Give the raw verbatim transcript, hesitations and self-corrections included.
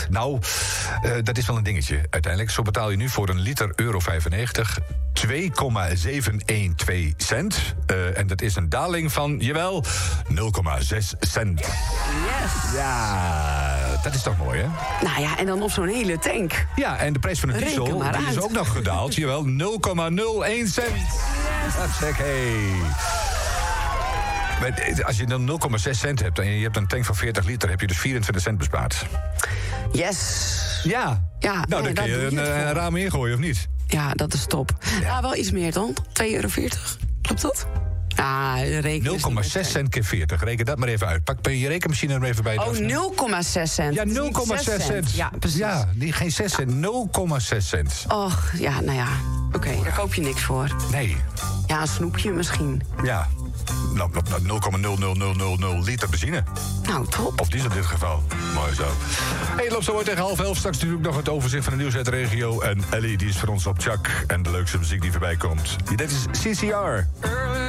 Nou, uh, dat is wel een dingetje uiteindelijk. Zo betaal je nu voor een liter euro vijfennegentig twee komma zevenhonderdtwaalf cent. Uh, en dat is een daling van, jawel, nul komma zes cent. Yes. Ja, dat is toch mooi, hè? Nou ja, en dan op zo'n hele tank. Ja, en de prijs van de Reken diesel maar die is uit. ook nog gedaald. Jawel, nul komma nul één cent. Dat zeg, hey. Maar als je dan nul komma zes cent hebt en je hebt een tank van veertig liter, heb je dus vierentwintig cent bespaard. Yes. Ja. Ja, nou, nee, dan kun je daar een, doe je het een voor. raam ingooien, of niet? Ja, dat is top. Ja, Ja. wel iets meer dan. twee euro veertig. Klopt dat? Ah, reken nul komma zes cent keer veertig. Reken dat maar even uit. Pak je rekenmachine er even bij. Oh, Daphne. nul komma zes cent. Ja, Het is nul niet komma zes cent. Ja, precies. Ja, die, geen zes cent. nul komma zes cent. Och, ja, nou ja. Oké, okay, daar koop je niks voor. Nee. Ja, een snoepje misschien. Ja. Nou, nou, nul komma nul nul nul nul nul liter benzine. Nou, top. Of diesel in dit geval. Mooi zo. Hey, het loopt zo mooi tegen half elf. Straks natuurlijk nog het overzicht van de nieuws uit de regio. En Ellie, die is voor ons op Chuck. En de leukste muziek die voorbij komt. Dit is C C R.